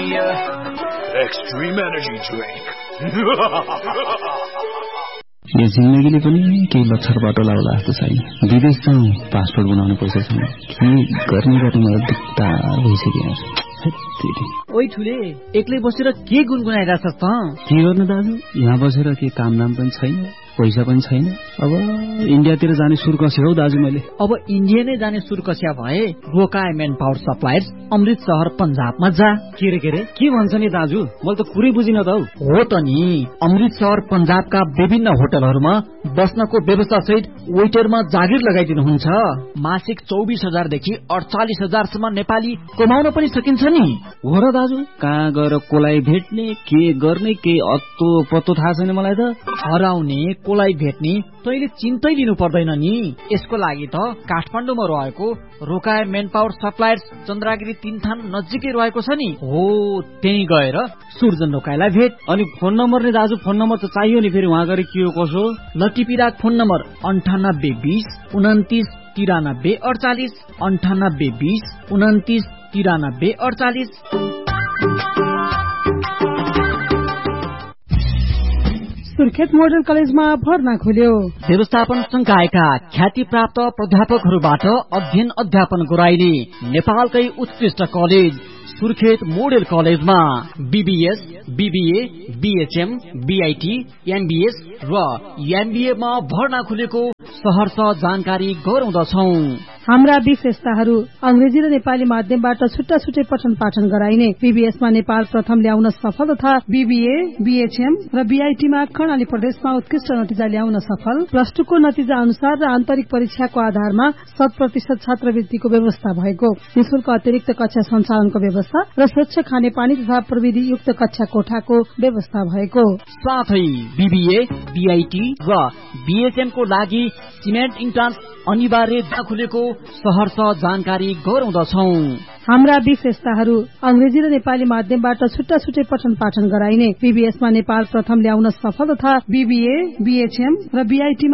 Extreme Energy Drink. यो जिन्दगीले पनि केही लक्षर बाटो लाउला जस्तो छैन। विदेश जाउँ, पासपोर्ट बनाउनु पैसा छैन। के गर्ने मलाई दिक्कत भइसक्यो। ओइ ठुले, एक्लै बसेर के गुनगुनाइरहेछस् त? के गर्नु दाजु, यहाँ बसेर के काम नाम पनि छैन, पैसा पनि छैन। अब इन्डियातिर जाने सुर कस्यो हौ दाजु मैले। अब इन्डिया नै जाने सुर कस्या भए रोकाए मेन पावर सप्लायर्स अमृत शहर पंजाबमा जा। के रे के भन्छ नि दाजु, मैले त कुरै बुझिन त हौ। हो त नि, अमृत शहर पंजाबका विभिन्न होटलहरूमा बस्नको व्यवस्था सहित वेटरमा जागिर लगाइदिनुहुन्छ। मासिक 24,000 देखि 48,000 सम्म नेपाली कमाउन पनि सकिन्छ नि। हो र दाजु, कहाँ गएर कोलाई भेट्ने, के गर्ने, के अत्तो पत्तो थाहा छैन मलाई त। हराउने कोलाई भेट्ने तैले चिन्तै लिनु पर्दैन नि। यसको लागि त काठमाडौँमा रहेको रोकाए मेन पावर सप्लायर्स चन्द्रगिरी 3 थान नजिकै रहेको छ नि। हो, त्यही गएर सुर्जन रोकाएलाई भेट। अनि फोन नम्बर नि दाजु, फोन नम्बर त चाहियो नि, फेरि वहाँ गएर के हो कसो। लटिपिराक फोन नम्बर 9820 29 93 48 9820 29 93 48। सुर्खेत मोडल कलेजमा भर्ना खुल्यो। व्यवस्थापन संकायका ख्याति प्राप्त प्राध्यापकहरूबाट अध्ययन अध्यापन गराइने नेपालकै उत्कृष्ट कलेज सुर्खेत मोडल कलेजमा BBS, BBA, BHM, BIT, MBS र एमबीए मा भर्ना खुलेको सहर्ष जानकारी गराउँदछौ। हाम्रा विशेषताहरू अंग्रेजी र नेपाली माध्यमबाट छुट्टा छुट्टै पठन पाठन गराइने, बीबीएसमा नेपाल प्रथम ल्याउन सफल तथा बीबीए, बीएचएम र बीआईटीमा कर्णाली प्रदेशमा उत्कृष्ट नतिजा ल्याउन सफल, प्लस 2 को नतिजा अनुसार र आन्तरिक परीक्षाको आधारमा 100% छात्रवृत्तिको व्यवस्था भएको, निशुल्क अतिरिक्त कक्षा सञ्चालनको व्यवस्था र स्वच्छ खानेपानी तथा प्रविधि युक्त कक्षा कोठाको व्यवस्था भएको साथै बीबीए, बीआईटी र बीएचएम को लागि सिमेन्ट इन्ट्रान्स अनिवार्य खुलेको सहर्ष जानकारी गराउँदछौ। हाम्रा विशेषताहरू अंग्रेजी र नेपाली माध्यमबाट छुट्टा छुट्टै पठन पाठन गराइने, बीबीएसमा नेपाल प्रथम ल्याउन सफल तथा बीबीए, बीएचएम र बीआईटीमा